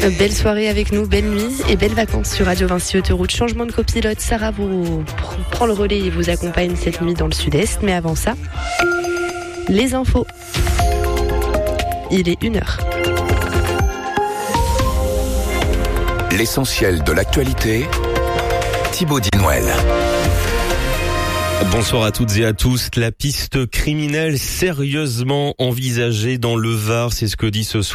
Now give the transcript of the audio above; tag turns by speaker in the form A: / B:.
A: Belle soirée avec nous, belle nuit et belles vacances sur Radio Vinci Autoroute. Changement de copilote, Sarah vous prend le relais et vous accompagne cette nuit dans le sud-est. Mais avant ça, les infos. Il est 1h.
B: L'essentiel de l'actualité, Thibaut Dinouel.
C: Bonsoir à toutes et à tous. La piste criminelle sérieusement envisagée dans le Var, c'est ce que dit ce soir